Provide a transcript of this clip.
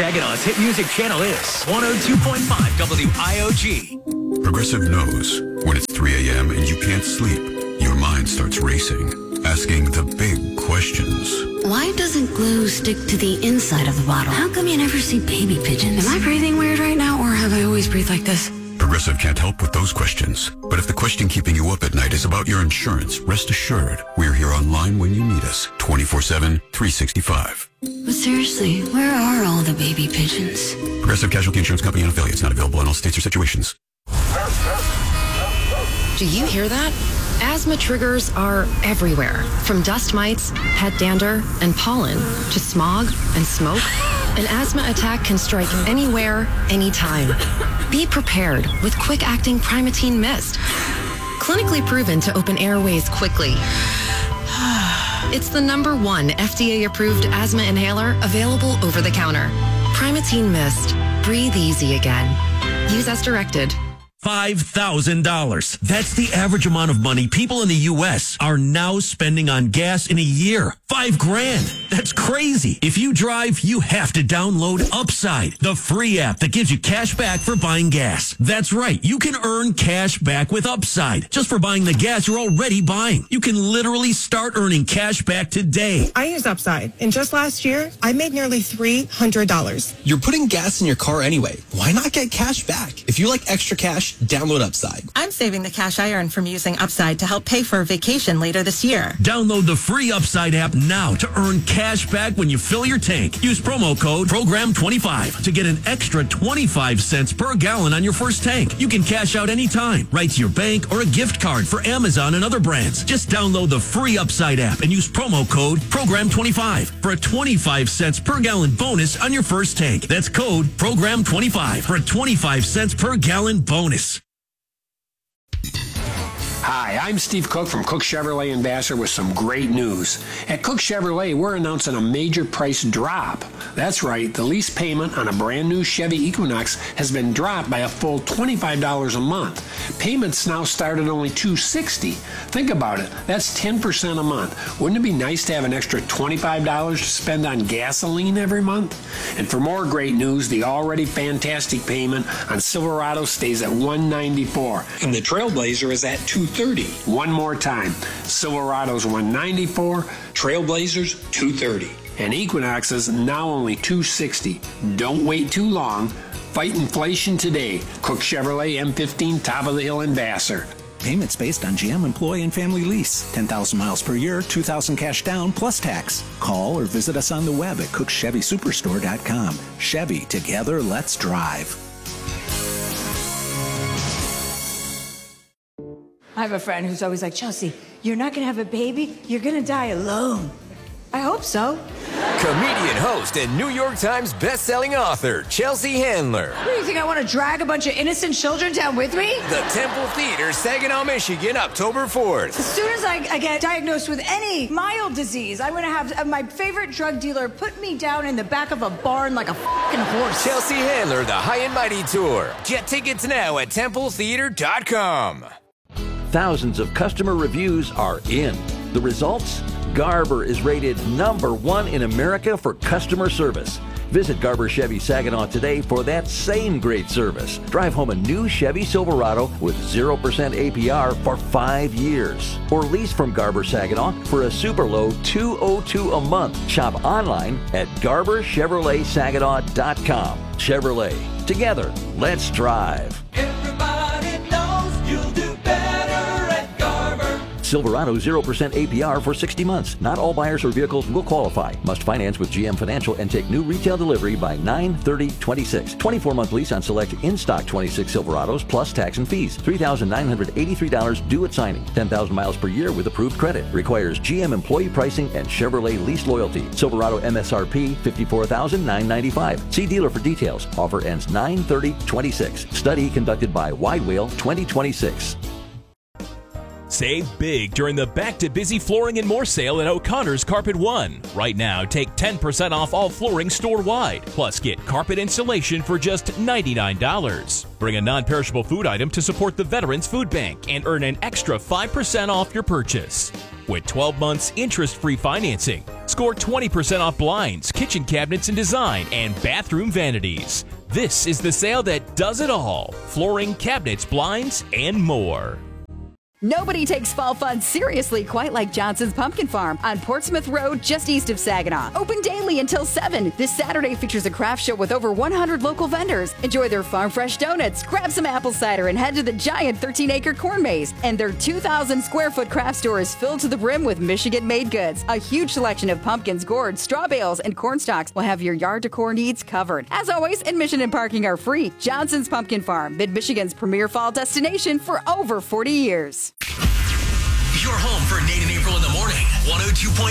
Saginaw's hit music channel is 102.5 WIOG. Progressive knows when it's 3 a.m. and you can't sleep, your mind starts racing, asking the big questions. Why doesn't glue stick to the inside of the bottle? How come you never see baby pigeons? Am I breathing weird right now, or have I always breathed like this? Progressive can't help with those questions. But if the question keeping you up at night is about your insurance, rest assured, we're here online when you need us, 24/7, 365. But seriously, where are all the baby pigeons? Progressive Casualty Insurance Company and affiliates, not available in all states or situations. Do you hear that? Asthma triggers are everywhere, from dust mites, pet dander, and pollen, to smog and smoke. An asthma attack can strike anywhere, anytime. Be prepared with quick-acting Primatene Mist. Clinically proven to open airways quickly. It's the #1 FDA-approved asthma inhaler available over the counter. Primatene Mist. Breathe easy again. Use as directed. $5,000. That's the average amount of money people in the U.S. are now spending on gas in a year. $5,000. That's crazy. If you drive, you have to download Upside, the free app that gives you cash back for buying gas. That's right. You can earn cash back with Upside just for buying the gas you're already buying. You can literally start earning cash back today. I use Upside, and just last year, I made nearly $300. You're putting gas in your car anyway. Why not get cash back? If you like extra cash, download Upside. I'm saving the cash I earn from using Upside to help pay for a vacation later this year. Download the free Upside app now to earn cash back when you fill your tank. Use promo code PROGRAM25 to get an extra 25 cents per gallon on your first tank. You can cash out anytime, right to your bank or a gift card for Amazon and other brands. Just download the free Upside app and use promo code PROGRAM25 for a 25 cents per gallon bonus on your first tank. That's code PROGRAM25 for a 25 cents per gallon bonus. Hi, I'm Steve Cook from Cook Chevrolet in Vassar with some great news. At Cook Chevrolet, we're announcing a major price drop. That's right, the lease payment on a brand new Chevy Equinox has been dropped by a full $25 a month. Payments now start at only $260. Think about it, that's 10% a month. Wouldn't it be nice to have an extra $25 to spend on gasoline every month? And for more great news, the already fantastic payment on Silverado stays at $194, and the Trailblazer is at $230. One more time, Silverado's $194, Trailblazers $230, and Equinox's now only $260. Don't wait too long. Fight inflation today. Cook Chevrolet M15 Top of the Hill in Vassar. Payments based on GM employee and family lease. 10,000 miles per year, $2,000 cash down plus tax. Call or visit us on the web at cookchevysuperstore.com. Chevy, together, let's drive. I have a friend who's always like, Chelsea, you're not going to have a baby. You're going to die alone. I hope so. Comedian, host, and New York Times best-selling author, Chelsea Handler. What, do you think I want to drag a bunch of innocent children down with me? The Temple Theater, Saginaw, Michigan, October 4th. As soon as I get diagnosed with any mild disease, I'm going to have my favorite drug dealer put me down in the back of a barn like a fucking horse. Chelsea Handler, The High and Mighty Tour. Get tickets now at TempleTheater.com. Thousands of customer reviews are in. The results? Garber is rated #1 in America for customer service. Visit Garber Chevy Saginaw today for that same great service. Drive home a new Chevy Silverado with 0% APR for 5 years. Or lease from Garber Saginaw for a super low $202 a month. Shop online at GarberChevroletSaginaw.com. Chevrolet. Together, let's drive. Everybody knows you'll do better at Garber. Silverado 0% APR for 60 months. Not all buyers or vehicles will qualify. Must finance with GM Financial and take new retail delivery by 9/30/26. 24-month lease on select in-stock 26 Silverados plus tax and fees. $3,983 due at signing. 10,000 miles per year with approved credit. Requires GM employee pricing and Chevrolet lease loyalty. Silverado MSRP $54,995. See dealer for details. Offer ends 9/30/26. Study conducted by Wide Whale 2026. Save big during the Back to Busy Flooring and More sale at O'Connor's Carpet One. Right now, take 10% off all flooring store-wide. Plus, get carpet installation for just $99. Bring a non-perishable food item to support the Veterans Food Bank and earn an extra 5% off your purchase. With 12 months interest-free financing, Score 20% off blinds, kitchen cabinets and design, and bathroom vanities. This is the sale that does it all. Flooring, cabinets, blinds, and more. Nobody takes fall fun seriously quite like Johnson's Pumpkin Farm on Portsmouth Road, just east of Saginaw. Open daily until 7. This Saturday features a craft show with over 100 local vendors. Enjoy their farm fresh donuts, grab some apple cider, and head to the giant 13-acre corn maze. And their 2,000 square foot craft store is filled to the brim with Michigan-made goods. A huge selection of pumpkins, gourds, straw bales, and corn stalks will have your yard decor needs covered. As always, admission and parking are free. Johnson's Pumpkin Farm, Mid-Michigan's premier fall destination for over 40 years. You're home for Nate and April in the morning. 102.5